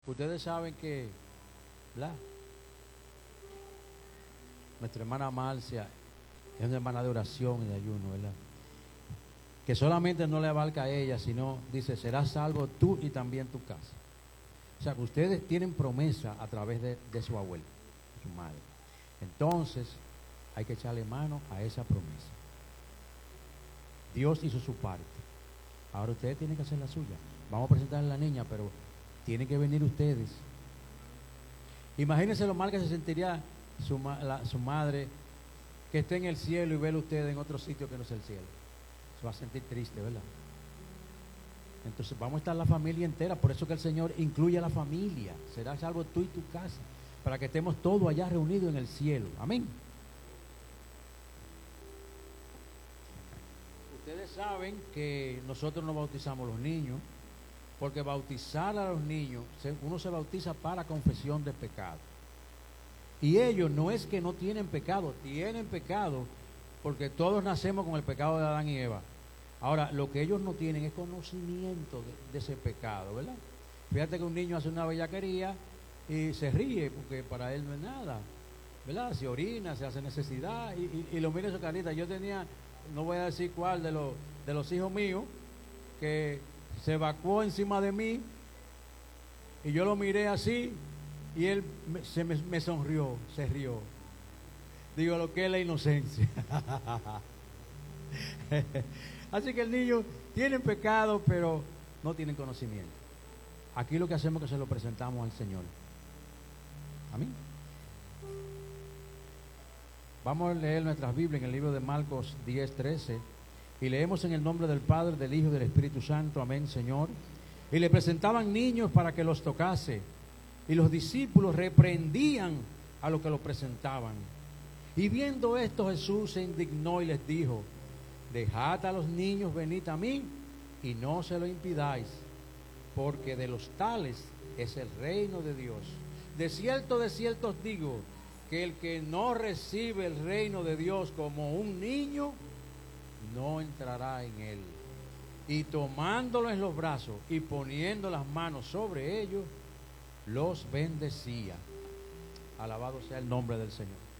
Ustedes saben que, ¿verdad? Nuestra hermana Marcia es una hermana de oración y de ayuno, ¿verdad? Que solamente no le abarca a ella, sino dice, serás salvo tú y también tu casa. O sea, que ustedes tienen promesa a través de su abuela, su madre. Entonces, hay que echarle mano a esa promesa. Dios hizo su parte. Ahora ustedes tienen que hacer la suya. Vamos a presentarle a la niña, pero tienen que venir ustedes. Imagínense lo mal que se sentiría su madre que esté en el cielo y verlo usted en otro sitio que no es el cielo. Se va a sentir triste, ¿verdad? Entonces vamos a estar la familia entera. Por eso que el Señor incluye a la familia. Será salvo tú y tu casa, para que estemos todos allá reunidos en el cielo. Amén. Ustedes saben que nosotros no bautizamos a los niños, porque bautizar a los niños, uno se bautiza para confesión de pecado. Y ellos no es que no tienen pecado porque todos nacemos con el pecado de Adán y Eva. Ahora, lo que ellos no tienen es conocimiento de ese pecado, ¿verdad? Fíjate que un niño hace una bellaquería y se ríe porque para él no es nada, ¿verdad? Se orina, se hace necesidad y lo mira su carita. Yo tenía, no voy a decir cuál de los hijos míos, que se evacuó encima de mí y yo lo miré así y él me sonrió, se rió. Digo, lo que es la inocencia. Así que el niño tiene pecado, pero no tienen conocimiento. Aquí lo que hacemos es que se lo presentamos al Señor. Amén. Vamos a leer nuestras Biblias en el libro de Marcos 10:13 y leemos en el nombre del Padre, del Hijo y del Espíritu Santo. Amén, Señor. Y le presentaban niños para que los tocase, y los discípulos reprendían a los que los presentaban. Y viendo esto, Jesús se indignó y les dijo: dejad a los niños venid a mí, y no se lo impidáis, porque de los tales es el reino de Dios. De cierto os digo, que el que no recibe el reino de Dios como un niño, no entrará en él. Y tomándolo en los brazos y poniendo las manos sobre ellos, los bendecía. Alabado sea el nombre del Señor.